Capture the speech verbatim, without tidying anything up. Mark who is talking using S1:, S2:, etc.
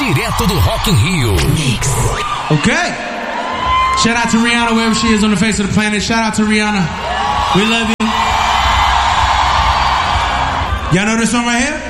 S1: direto do Rock in Rio.
S2: Okay. Shout out to Rihanna wherever she is on the face of the planet. Shout out to Rihanna. We love you. Y'all know this song right here?